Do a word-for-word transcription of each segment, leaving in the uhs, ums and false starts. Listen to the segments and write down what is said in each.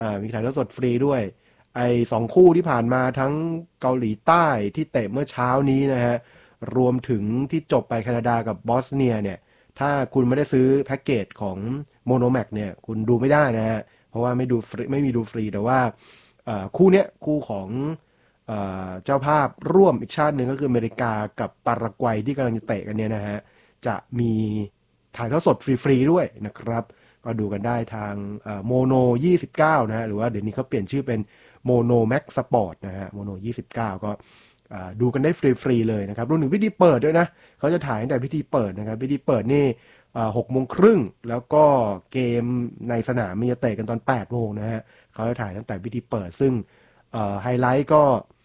อ่ามีถ่ายทอดสดฟรีด้วยไอ้สองคู่ที่ผ่านมาทั้งเกาหลีใต้ที่เตะเมื่อเช้านี้นะฮะรวมถึงที่จบไปแคนาดากับบอสเนียเนี่ยถ้าคุณไม่ได้ซื้อแพ็กเกจของโมโนแม็กเนี่ยคุณดูไม่ได้นะฮะเพราะว่าไม่ดูฟรีไม่มีดูฟรีแต่ว่าคู่เนี้ยคู่ของเจ้าภาพร่วมอีกชาติหนึ่งก็คืออเมริกากับปารากวัยที่กำลังจะเตะกันเนี่ยนะฮะจะมีถ่ายทอดสดฟรีๆด้วยนะครับก็ดูกันได้ทางโมโนยี่สิบเก้านะฮะหรือว่าเดี๋ยวนี้เขาเปลี่ยนชื่อเป็นโมโนแม็กสปอร์ตนะฮะโมโนยี่สิบเก้าก็ดูกันได้ฟรีๆเลยนะครับรวมถึงพิธีเปิดด้วยนะเขาจะถ่ายตั้งแต่พิธีเปิดนะครับพิธีเปิดนี่หกโมงครึ่งแล้วก็เกมในสนามมีจะเตะกันตอนแปดโมงนะฮะเขาจะถ่ายตั้งแต่พิธีเปิดซึ่งไฮไลท์ก็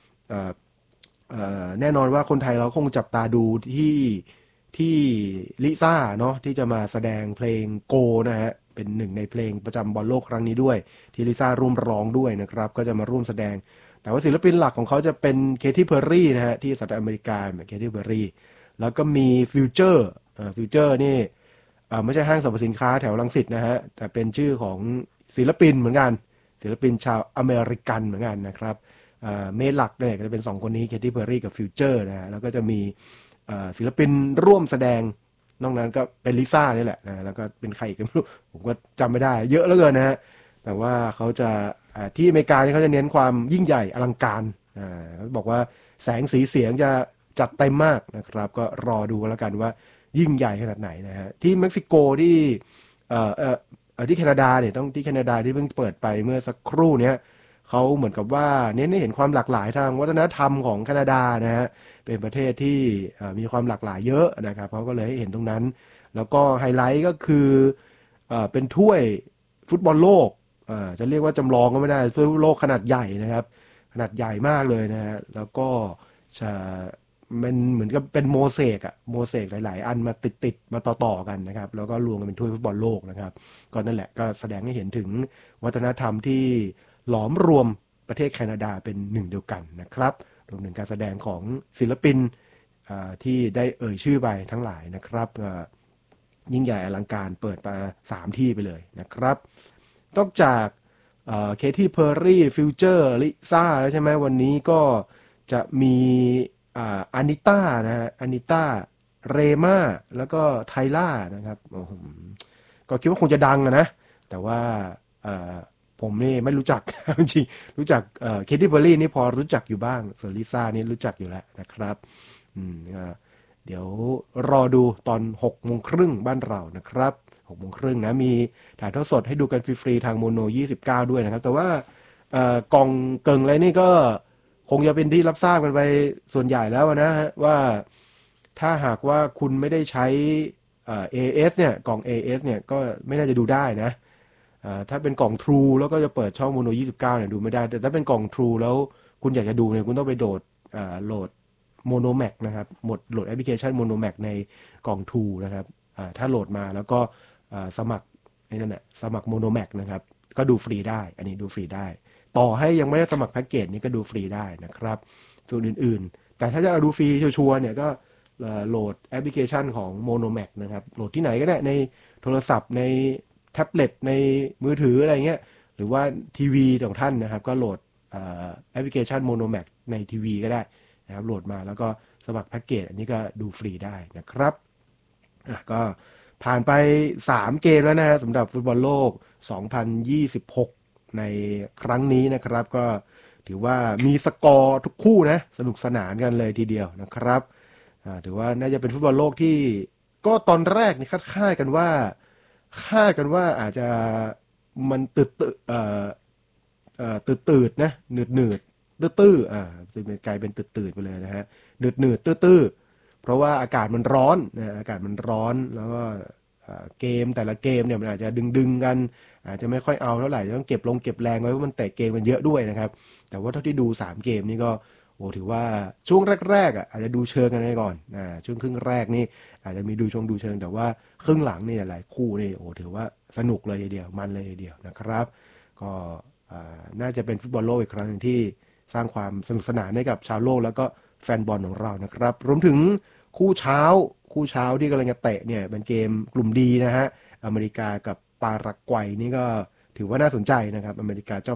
แน่นอนว่าคนไทยเราคงจับตาดูที่ที่ลิซ่าเนาะที่จะมาแสดงเพลงโกนะฮะเป็นหนึ่งในเพลงประจำบอลโลกครั้งนี้ด้วยที่ลิซ่าร่วมร้องด้วยนะครับก็จะมาร่วมแสดงแต่ว่าศิลปินหลักของเขาจะเป็นเคที่เพอร์รี่นะฮะที่สหรัฐอเมริกาเคที่เพอร์รี่แล้วก็มีฟิวเจอร์ฟิวเจอร์นี่ไม่ใช่ห้างสรรพสินค้าแถวรังสิตนะฮะแต่เป็นชื่อของศิลปินเหมือนกันศิลปินชาวอเมริกันเหมือนกันนะครับเมนหลักเนี่ยก็จะเป็นสองคนนี้เคที่เพอร์รี่กับฟิวเจอร์นะฮะแล้วก็จะมีศิลปินร่วมแสดงนอกนั้นก็เป็นลิซ่านี่แหละนะแล้วก็เป็นใครกันไม่รู้ผมก็จำไม่ได้เยอะเหลือเกินนะฮะแต่ว่าเขาจะที่อเมริกาเขาจะเน้นความยิ่งใหญ่อลังการบอกว่าแสงสีเสียงจะจัดเต็มมากนะครับก็รอดูแล้วกันว่ายิ่งใหญ่ขนาดไหนนะฮะที่เม็กซิโกที่เอ่อเอ่อที่แคนาดาเนี่ยต้องที่แคนาดาที่เพิ่งเปิดไปเมื่อสักครู่เนี้ยเขาเหมือนกับว่าเน้นให้เห็นความหลากหลายทางวัฒนธรรมของแคนาดานะฮะเป็นประเทศที่มีความหลากหลายเยอะนะครับเขาก็เลยให้เห็นตรงนั้นแล้วก็ไฮไลท์ก็คือเป็นถ้วยฟุตบอลโลกจะเรียกว่าจำลองก็ไม่ได้ถ้วยฟุตบอลโลกขนาดใหญ่นะครับขนาดใหญ่มากเลยนะฮะแล้วก็จะมันเหมือนกับเป็นโมเสกอะโมเสกหลายๆอันมาติดๆมาต่อๆกันนะครับแล้วก็รวมกันเป็นถ้วยฟุตบอลโลกนะครับก็นั่นแหละก็แสดงให้เห็นถึงวัฒนธรรมที่หลอมรวมประเทศแคนาดาเป็นหนึ่งเดียวกันนะครับรวมถึงการแสดงของศิลปินที่ได้เอ่ยชื่อไปทั้งหลายนะครับยิ่งใหญ่อลังการเปิดมาสามที่ไปเลยนะครับนอกจากเคที่เพอร์รี่ฟิวเจอร์ลิซ่าแล้วใช่ไหมวันนี้ก็จะมีอานิต้านะฮะอานิต้าเรม่าแล้วก็ไทล่านะครับก็คิดว่าคงจะดังนะแต่ว่าผมนี่ไม่รู้จักจริงรู้จักเคที่เพอร์รี่นี่พอรู้จักอยู่บ้างส่วนลิซ่านี่รู้จักอยู่แล้วนะครับอืมเดี๋ยวรอดูตอนหกโมงครึ่งบ้านเรานะครับหกโมงครึ่งนะมีถ่ายทอดสดให้ดูกันฟรีๆทางโมโนยี่สิบเก้าด้วยนะครับแต่ว่ากองเกิงอะไรนี่ก็คงจะเป็นที่รับทราบกันไปส่วนใหญ่แล้วนะฮะว่าถ้าหากว่าคุณไม่ได้ใช้ เอ เอ เอส เนี่ยกล่อง เอ เอส เนี่ยก็ไม่น่าจะดูได้นะถ้าเป็นกล่อง True แล้วก็จะเปิดช่องโมโนยี่สิบเก้าเนี่ยดูไม่ได้แต่ถ้าเป็นกล่อง True แล้วคุณอยากจะดูเนี่ยคุณต้องไปโดดโหลด Monomax นะครับหมดโหลดแอปพลิเคชัน Monomax ในกล่อง True นะครับถ้าโหลดมาแล้วก็สมัครนั่นแหละสมัคร Monomax นะครับก็ดูฟรีได้อันนี้ดูฟรีได้ต่อให้ยังไม่ได้สมัครแพ็กเกจนี้ก็ดูฟรีได้นะครับส่วนอื่นๆแต่ถ้าจะดูฟรีชัวร์ๆเนี่ยก็โหลดแอปพลิเคชันของ Monomax นะครับโหลดที่ไหนก็ได้ในโทรศัพท์ในแท็บเล็ตในมือถืออะไรเงี้ยหรือว่าทีวีของท่านนะครับก็โหลดแอปพลิเคชัน Monomax ในทีวีก็ได้นะครับโหลดมาแล้วก็สมัครแพ็กเกจอันนี้ก็ดูฟรีได้นะครับก็ผ่านไปสามเกมแล้วนะฮะสำหรับฟุตบอลโลกสองพันยี่สิบหกในครั้งนี้นะครับก็ถือว่ามีสกอร์ทุกคู่นะสนุกสนานกันเลยทีเดียวนะครับถือว่าน่าจะเป็นฟุตบอลโลกที่ก็ตอนแรกนี่คาดกันว่าคาดกันว่าอาจจะมันตืดตืดเอ่อเอ่อตืดตืดนะหนืดหนืดตื้อตื้ออ่ากลายเป็นตืดตืดไปเลยนะฮะหนืดหนืดตื้อตื้อเพราะว่าอากาศมันร้อนนะอากาศมันร้อนแล้วก็เกมแต่ละเกมเนี่ยมันอาจจะดึงดึงกันอาจจะไม่ค่อยเอาเท่าไหร่ต้องเก็บลงเก็บแรงไว้เพราะมันเตะเกมกันเยอะด้วยนะครับแต่ว่าเท่าที่ดูสามเกมนี้ก็โอ้ถือว่าช่วงแรกๆอ่ะอาจจะดูเชิงกันไปก่อนอ่าช่วงครึ่งแรกนี่อาจจะมีดูชงดูเชิงแต่ว่าครึ่งหลังนี่หลายคู่นี่โอ้ถือว่าสนุกเลยทีเดียวมันเลยทีเดียวนะครับก็น่าจะเป็นฟุตบอลโลกอีกครั้งนึงที่สร้างความสนุกสนานให้กับชาวโลกแล้วก็แฟนบอลของเรานะครับรวมถึงคู่เช้าคู่เช้าที่กำลังจะเตะเนี่ยเป็นเกมกลุ่มดีนะฮะอเมริกากับปารากวัยนี่ก็ถือว่าน่าสนใจนะครับอเมริกาเจ้า